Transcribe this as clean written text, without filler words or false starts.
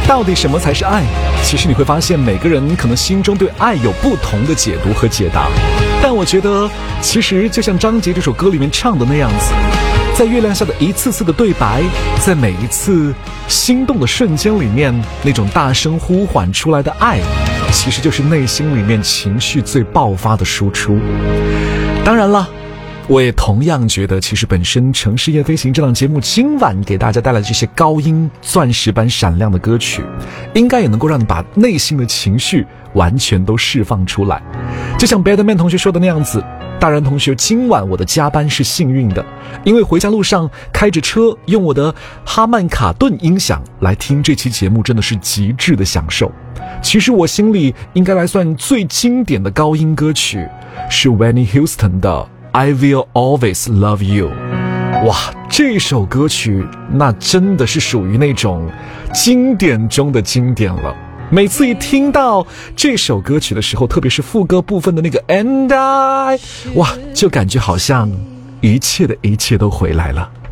到底什么才是爱？其实你会发现每个人可能心中对爱有不同的解读和解答，但我觉得其实就像张杰这首歌里面唱的那样子，在月亮下的一次次的对白，在每一次心动的瞬间里面，那种大声呼唤出来的爱，其实就是内心里面情绪最爆发的输出。当然了，我也同样觉得，其实本身《城市夜飞行》这档节目今晚给大家带来的这些高音钻石般闪亮的歌曲，应该也能够让你把内心的情绪完全都释放出来。就像 Badman 同学说的那样子，大然同学，今晚我的加班是幸运的，因为回家路上开着车，用我的哈曼卡顿音响来听这期节目，真的是极致的享受。其实我心里应该来算最经典的高音歌曲是 Whitney Houston 的I Will Always Love You。 哇，这首歌曲那真的是属于那种经典中的经典了。每次一听到这首歌曲的时候，特别是副歌部分的那个 And I， 哇，就感觉好像一切的一切都回来了。